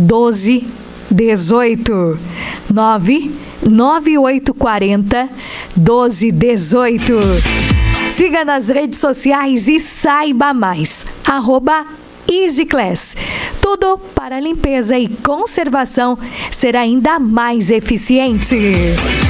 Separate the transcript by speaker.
Speaker 1: 1218. 99840 1218. Siga nas redes sociais e saiba mais. @EasyClass. Tudo para limpeza e conservação ser ainda mais eficiente.